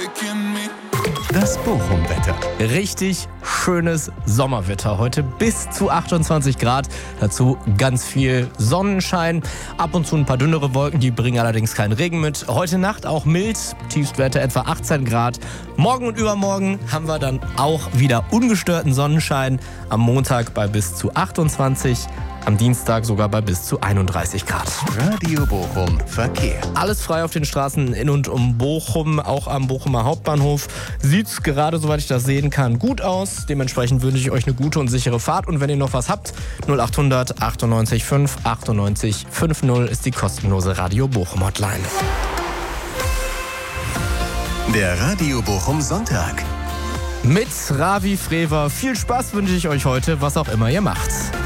Das Bochum-Wetter. Richtig schönes Sommerwetter. Heute bis zu 28 Grad. Dazu ganz viel Sonnenschein. Ab und zu ein paar dünnere Wolken, die bringen allerdings keinen Regen mit. Heute Nacht auch mild. Tiefstwerte etwa 18 Grad. Morgen und übermorgen haben wir dann auch wieder ungestörten Sonnenschein. Am Montag bei bis zu 28. Am Dienstag sogar bei bis zu 31 Grad. Radio Bochum Verkehr. Alles frei auf den Straßen in und um Bochum, auch am Bochumer Hauptbahnhof. Sieht's gerade, soweit ich das sehen kann, gut aus. Dementsprechend wünsche ich euch eine gute und sichere Fahrt. Und wenn ihr noch was habt, 0800 98 5 98 50 ist die kostenlose Radio Bochum Hotline. Der Radio Bochum Sonntag. Mit Ravi Frewer. Viel Spaß wünsche ich euch heute, was auch immer ihr macht.